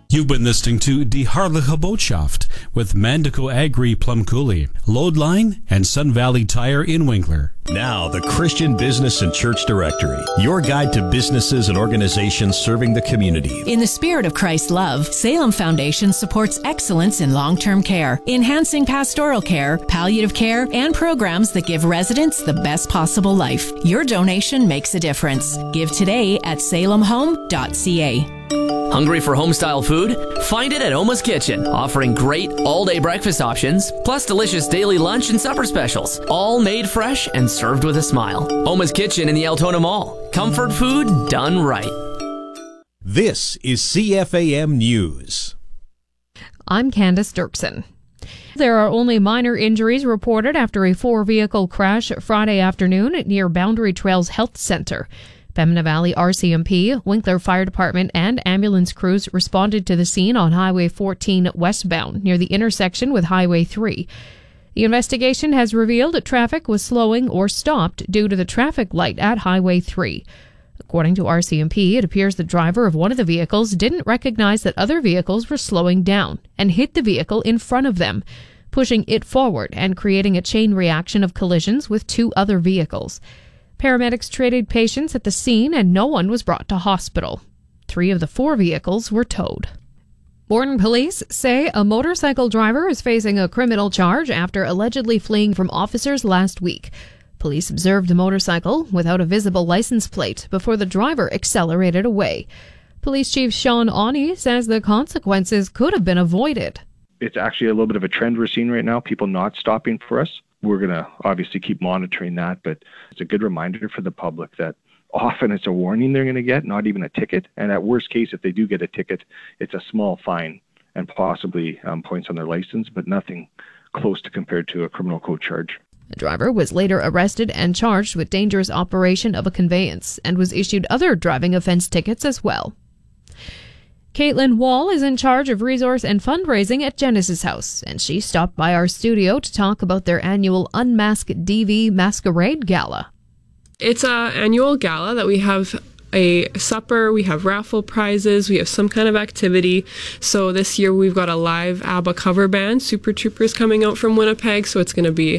You've been listening to Die Hartliche Botschaft with Mandico Agri Plumcooley, Loadline, and Sun Valley Tire in Winkler. Now, the Christian Business and Church Directory, your guide to businesses and organizations serving the community. In the spirit of Christ's love, Salem Foundation supports excellence in long-term care, enhancing pastoral care, palliative care, and programs that give residents the best possible life. Your donation makes a difference. Give today at salemhome.ca. Hungry for home-style food? Find it at Oma's Kitchen, offering great all-day breakfast options, plus delicious daily lunch and supper specials, all made fresh and served with a smile. Oma's Kitchen in the Altona Mall. Comfort food done right. This is CFAM News. I'm Candace Dirksen. There are only minor injuries reported after a 4-vehicle crash Friday afternoon near Boundary Trails Health Center. Pembina Valley RCMP, Winkler Fire Department, and ambulance crews responded to the scene on Highway 14 westbound near the intersection with Highway 3. The investigation has revealed that traffic was slowing or stopped due to the traffic light at Highway 3. According to RCMP, it appears the driver of one of the vehicles didn't recognize that other vehicles were slowing down and hit the vehicle in front of them, pushing it forward and creating a chain reaction of collisions with 2 other vehicles. Paramedics treated patients at the scene and no one was brought to hospital. 3 of the 4 vehicles were towed. Borden police say a motorcycle driver is facing a criminal charge after allegedly fleeing from officers last week. Police observed the motorcycle without a visible license plate before the driver accelerated away. Police Chief Sean Awney says the consequences could have been avoided. It's actually a little bit of a trend we're seeing right now, people not stopping for us. We're going to obviously keep monitoring that, but it's a good reminder for the public that often it's a warning they're going to get, not even a ticket. And at worst case, if they do get a ticket, it's a small fine and possibly points on their license, but nothing close to compared to a criminal code charge. The driver was later arrested and charged with dangerous operation of a conveyance and was issued other driving offense tickets as well. Caitlin Wall is in charge of resource and fundraising at Genesis House, and she stopped by our studio to talk about their annual Unmasked DV Masquerade Gala. It's an annual gala that we have a supper, we have raffle prizes, we have some kind of activity. So this year we've got a live ABBA cover band, Super Troopers, coming out from Winnipeg, so it's going to be